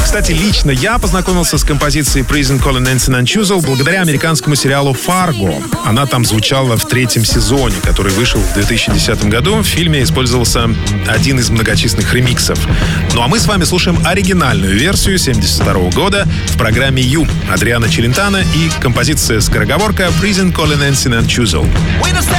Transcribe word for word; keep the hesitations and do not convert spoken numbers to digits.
Кстати, лично я познакомился с композицией Prison Call Nancy Nanchoozle благодаря американскому сериалу «Фарго». Она там звучала в третьем сезоне, который вышел в две тысячи десятом году. В фильме использовался один из многочисленных ремиксов. Ну а мы с вами слушаем оригинальную версию семьдесят второго года в программе «Ю» Адриано Челентано и композиция-скороговорка Prison Call Nancy Nanchoozle.